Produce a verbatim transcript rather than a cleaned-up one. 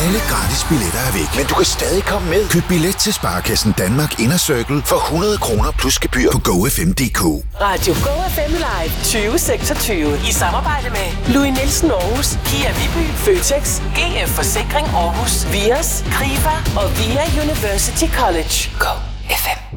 Alle gratis billetter er væk. Men du kan stadig komme med. Køb billet til Sparekassen Danmark Inner Circle for hundrede kroner plus gebyr på go f m punktum d k. Radio Go F M Live tyve seksogtyve i samarbejde med Louis Nielsen Aarhus, Kia Viby, Føtex, G F Forsikring Aarhus, Vios, Krifa og Via University College. Go F M.